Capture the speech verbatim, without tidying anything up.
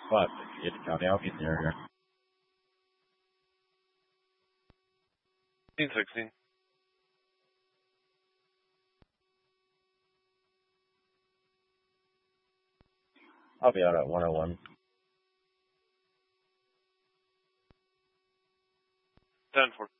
But if you copy, I'll get there. fifteen sixteen. I'll be out at one oh one. ten four.